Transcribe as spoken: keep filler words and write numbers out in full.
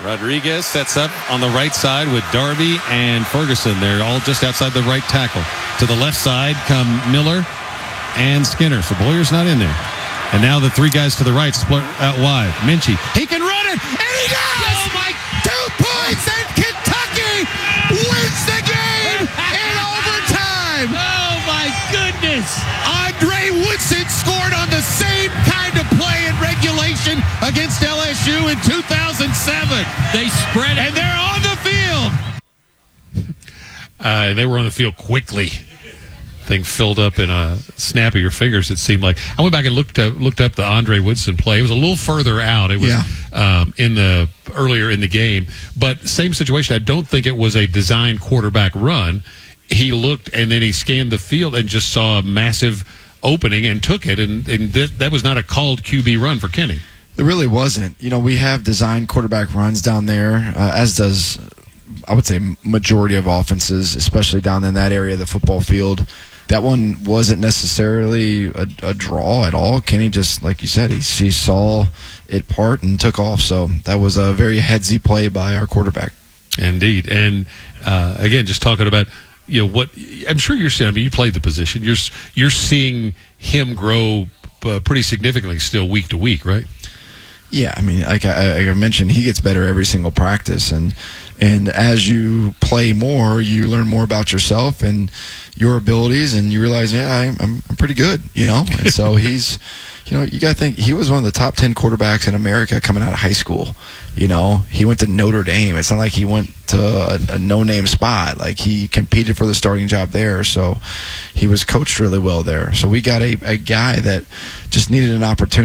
Rodriguez sets up on the right side with Darby and Ferguson. They're all just outside the right tackle. To the left side come Miller and Skinner. So Boyer's not in there. And now the three guys to the right split out wide. Minchie, he can run it, and he does! Oh, my two points, and Kentucky wins the game in overtime! Oh, my goodness! Andre Woodson scored on the same kind of play in regulation against L S U in two thousand seven. They spread it. And they're on the field. Uh, they were on the field quickly. Thing filled up in a snap of your fingers, it seemed like. I went back and looked up, looked up the Andre Woodson play. It was a little further out. It was yeah. um, in the earlier in the game. But same situation. I don't think it was a designed quarterback run. He looked, and then he scanned the field and just saw a massive opening and took it. And, and th- that was not a called Q B run for Kenny. It really wasn't. You know, we have designed quarterback runs down there, uh, as does, I would say, majority of offenses, especially down in that area of the football field. That one wasn't necessarily a, a draw at all. Kenny just, like you said, he, he saw it part and took off. So that was a very headsy play by our quarterback. Indeed. And, uh, again, just talking about, you know, what I'm sure you're seeing. I mean, you played the position. You're, you're seeing him grow uh, pretty significantly still week to week, right? Yeah, I mean, like I, like I mentioned, he gets better every single practice, and and as you play more, you learn more about yourself and your abilities, and you realize, yeah, I'm I'm, I'm pretty good, you know. And so he's, you know, you got to think he was one of the top ten quarterbacks in America coming out of high school. You know, he went to Notre Dame. It's not like he went to a, a no-name spot. Like, he competed for the starting job there, so he was coached really well there. So we got a, a guy that just needed an opportunity.